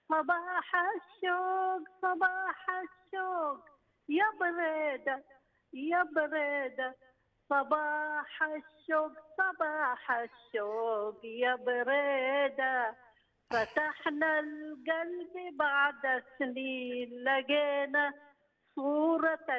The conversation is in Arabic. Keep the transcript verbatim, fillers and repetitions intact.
صباح الشوق صباح الشوق يا بريدة يا بريدة، صباح الشوق صباح الشوق يا بريدة، فتحنا القلب بعد سنين لقينا صورة